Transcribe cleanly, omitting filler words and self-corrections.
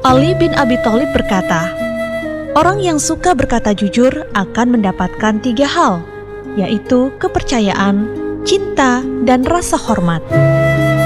Ali bin Abi Thalib berkata, orang yang suka berkata jujur akan mendapatkan 3 hal, yaitu kepercayaan, cinta, dan rasa hormat.